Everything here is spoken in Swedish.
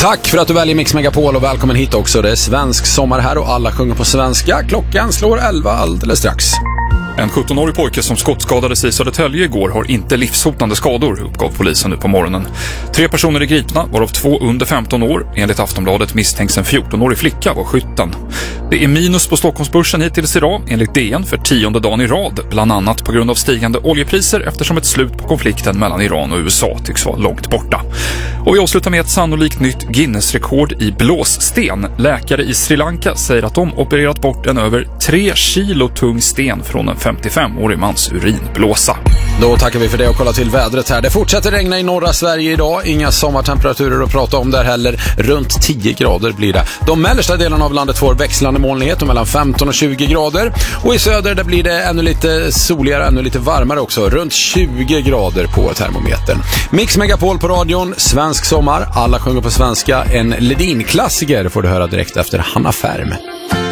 Tack för att du väljer Mix Megapol och välkommen hit också. Det är svensk sommar här och alla sjunger på svenska. Klockan slår 11 alldeles strax. En 17-årig pojke som skottskadades i Södertälje igår har inte livshotande skador, uppgav polisen nu på morgonen. 3 personer är gripna, varav 2 under 15 år. Enligt Aftonbladet misstänks en 14-årig flicka var skytten. Det är minus på Stockholmsbörsen hittills idag, enligt DN, för 10:e dagen i rad. Bland annat på grund av stigande oljepriser eftersom ett slut på konflikten mellan Iran och USA tycks vara långt borta. Och vi avslutar med ett sannolikt nytt Guinness-rekord i blåssten. Läkare i Sri Lanka säger att de opererat bort en över 3 kilo tung sten från en 55-årig mans urinblåsa. Då tackar vi för det och kollar till vädret här. Det fortsätter regna i norra Sverige idag. Inga sommartemperaturer att prata om där heller. Runt 10 grader blir det. De mellersta delarna av landet får växlande molnighet och mellan 15 och 20 grader. Och i söder där blir det ännu lite soligare, ännu lite varmare också. Runt 20 grader på termometern. Mix Megapol på radion. Svensk sommar. Alla sjunger på svenska. En Ledin-klassiker får du höra direkt efter Hanna Färm.